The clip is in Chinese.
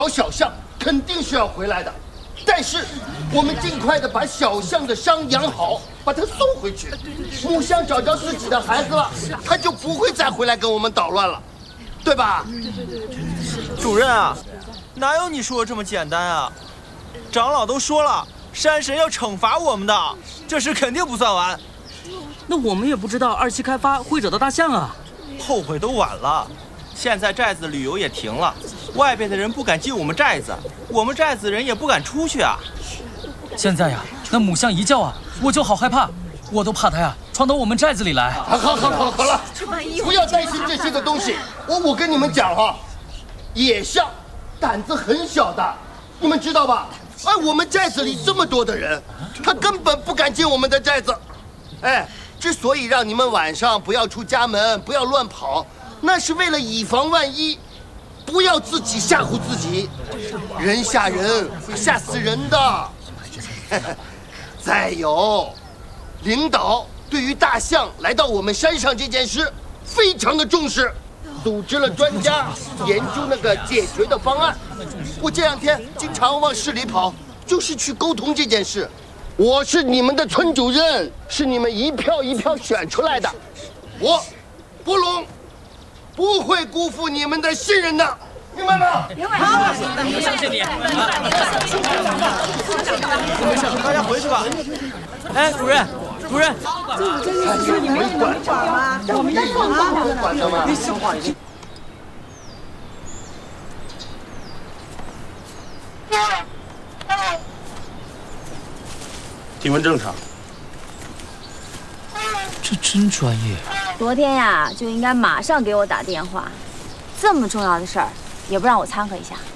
小象肯定是要回来的，但是我们尽快的把小象的伤养好，把它送回去。母象找着自己的孩子了，它就不会再回来跟我们捣乱了，对吧？ 主任啊，哪有你说的这么简单啊？长老都说了，山神要惩罚我们的，这事肯定不算完。 那我们也不知道2期开发会惹到大象啊， 后悔都晚了。现在寨子旅游也停了，外边的人不敢进我们寨子，我们寨子人也不敢出去啊。 现在呀，那母象一叫啊，我就好害怕，我都怕它呀闯到我们寨子里来。 好了，不要担心这些个东西。我跟你们讲哈，野象胆子很小的，你们知道吧？哎，我们寨子里这么多的人，他根本不敢进我们的寨子。哎，之所以让你们晚上不要出家门，不要乱跑，那是为了以防万一，不要自己吓唬自己。人吓人会吓死人的。再有，领导对于大象来到我们山上这件事非常的重视，组织了专家研究那个解决的方案。我这2天经常往市里跑，就是去沟通这件事。我是你们的村主任，是你们一票一票选出来的，我波龙不会辜负你们的信任的，明白吗？ 明白。好， 相信你。 大家回去吧。哎，主任， 这件事你们管吗？我们在管的吗？ 体温正常。 这真专业。 昨天呀，就应该马上给我打电话，这么重要的事儿也不让我掺和一下。